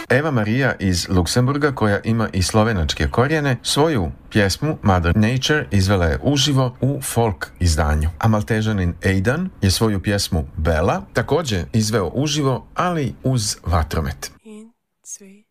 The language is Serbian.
Eva Marija iz Luksemburga, koja ima i slovenačke korijene, svoju pjesmu Mother Nature izvela je uživo u folk izdanju. A Maltežanin Aidan je svoju pjesmu Bella također izveo uživo, ali uz vatromet. 1, 2